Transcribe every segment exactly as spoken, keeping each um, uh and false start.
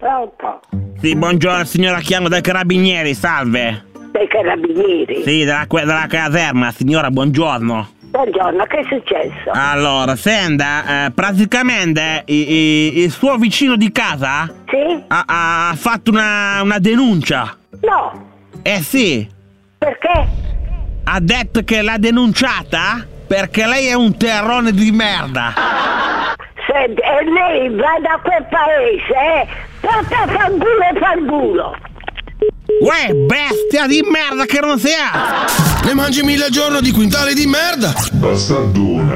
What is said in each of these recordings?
Pronto? Sì, buongiorno signora, chiamo dai carabinieri, salve. Dai carabinieri? Sì, dalla, dalla caserma, signora, buongiorno. Buongiorno, che è successo? Allora, senta, eh, praticamente i, i, il suo vicino di casa Sì? ha, ha fatto una, una denuncia. No. Eh sì. Perché? Ha detto che l'ha denunciata perché lei è un terrone di merda. Senti, e lei va da quel paese, eh? Porta fanculo e fanculo. Uè, bestia di merda che non sei altro! Ne mangi mille al giorno di quintali di merda! Bastardona.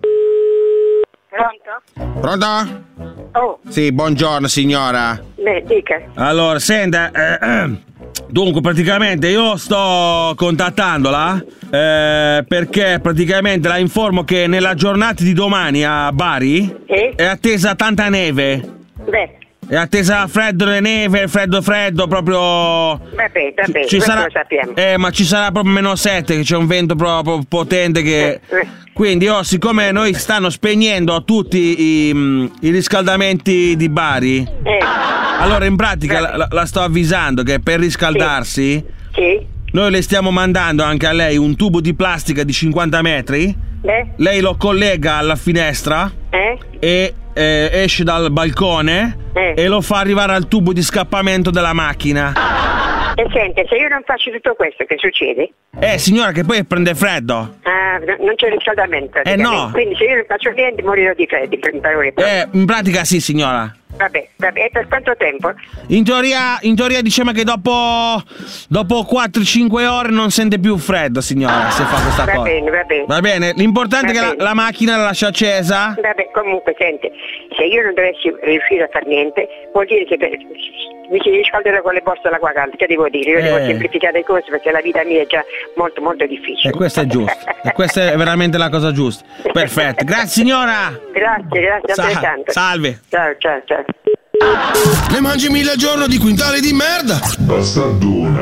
Pronto? Pronto? Oh, Sì, buongiorno signora. beh, dica. Allora, senta, eh, eh, dunque praticamente io sto contattandola eh, perché praticamente la informo che nella giornata di domani a Bari Sì? è attesa tanta neve. Beh, È attesa freddo e neve, freddo freddo, proprio... vabbè, vabbè, ci questo sarà... lo sappiamo. Eh, ma ci sarà proprio meno sette, che c'è un vento proprio potente che... Eh, eh. Quindi, oh, siccome noi stanno spegnendo tutti i, mm, i riscaldamenti di Bari, Eh, allora in pratica la, la- la sto avvisando che per riscaldarsi, sì? noi le stiamo mandando anche a lei un tubo di plastica di cinquanta metri, Beh, lei lo collega alla finestra eh? e eh, esce dal balcone Eh. e lo fa arrivare al tubo di scappamento della macchina. E senti, se io non faccio tutto questo, che succede? Eh, signora, che poi prende freddo. Ah, no- non c'è riscaldamento. Eh, no. Quindi se io non faccio niente morirò di freddo, in parole. Eh, in pratica sì, signora. Vabbè, vabbè, e per quanto tempo? In teoria, in teoria diciamo che dopo dopo quattro cinque ore non sente più freddo, signora, se fa questa Va cosa. bene, va bene. Va bene, l'importante è Va che la, bene. la macchina la lascia accesa. Vabbè, comunque, senti, se io non dovessi riuscire a fare niente, vuol dire che per- mi si riscalderà con le borse dell'acqua calda, che devo dire? Io devo Eh. semplificare le cose perché la vita mia è già molto, molto difficile. E questo è giusto. E questa è veramente la cosa giusta. Perfetto. Grazie signora. Grazie, grazie Sa- altrettanto. salve. Ciao, ciao, ciao. Ne mangi mille al giorno di quintali di merda! Bastardona.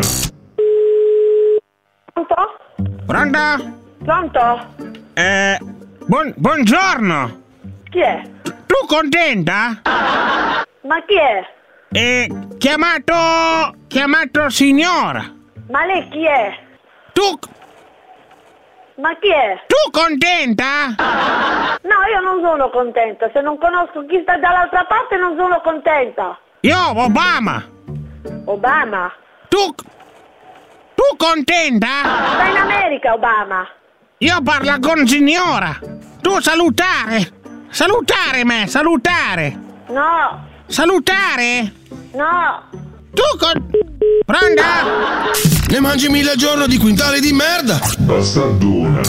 Pronto? Pronto? Pronto? Eh, buon- buongiorno. Chi è? Tu contenta? Ma chi è? Eh, chiamato chiamato signora. Ma lei chi è? Tu Ma chi è? tu contenta? No, io non sono contenta. Se non conosco chi sta dall'altra parte non sono contenta. Io Obama. Obama? Tu tu contenta? Sta in America, Obama. Io parlo con signora. Tu salutare. Salutare me, salutare. No, Salutare. no. Tu con Pronta? Ne mangi mille al giorno di quintali di merda! Bastardona.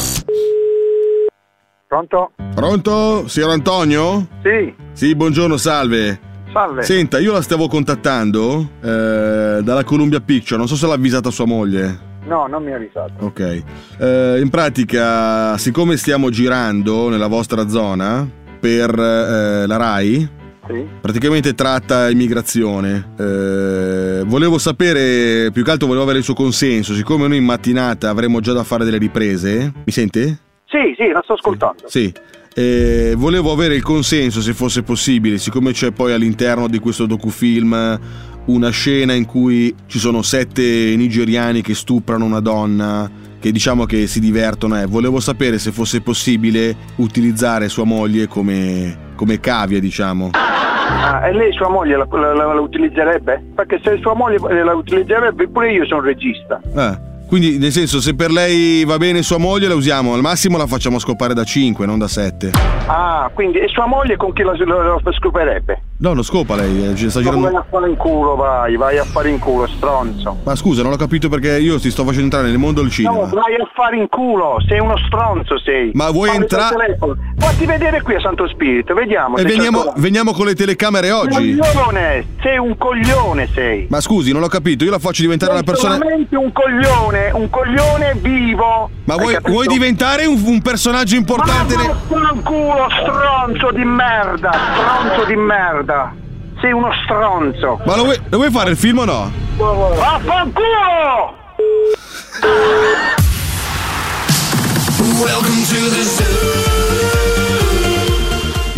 Pronto? Pronto? Signor Antonio? Sì, Sì, buongiorno, salve. salve. Senta, io la stavo contattando eh, dalla Columbia Picture, non so se l'ha avvisata sua moglie. No, non mi ha avvisato. Ok. Eh, in pratica, siccome stiamo girando nella vostra zona per eh, la RAI, Sì? praticamente tratta immigrazione. Eh, volevo sapere, più che altro volevo avere il suo consenso, siccome noi in mattinata avremo già da fare delle riprese. Mi sente? Sì, sì, la sto ascoltando. Sì. Eh, volevo avere il consenso, se fosse possibile, siccome c'è poi all'interno di questo docufilm una scena in cui ci sono sette nigeriani che stuprano una donna, che diciamo che si divertono, eh. Volevo sapere se fosse possibile utilizzare sua moglie come, come cavia, diciamo. Ah, e lei sua moglie la, la- la- la utilizzerebbe? Perché se sua moglie la utilizzerebbe, pure io sono regista. Eh, quindi nel senso, se per lei va bene sua moglie la usiamo, al massimo la facciamo scopare da cinque, non da sette. Ah, quindi e sua moglie con chi la, la, la scoperebbe? No, lo scopa lei, eh, ci sta Ma girando... vai a fare in culo, vai, vai a fare in culo, stronzo. Ma scusa, non l'ho capito perché io ti sto facendo entrare nel mondo del cinema. No, vai a fare in culo, sei uno stronzo, sei. Ma vuoi Fammi entra- il telefono. Fatti vedere qui a Santo Spirito, vediamo. E se c'è veniamo, ancora- veniamo con le telecamere oggi. Coglione, sei un coglione, sei. Ma scusi, non l'ho capito, io la faccio diventare una Sei persona... solamente un coglione, un coglione vivo. Ma Hai vuoi, capito? vuoi diventare un, un personaggio importante? Ma ne- vaffanculo, stronzo di merda, stronzo di merda. Sei uno stronzo. Ma lo vuoi, lo vuoi fare il film o no? Vaffanculo!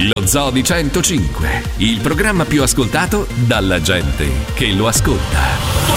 Lo Zoo di centocinque, il programma più ascoltato dalla gente che lo ascolta.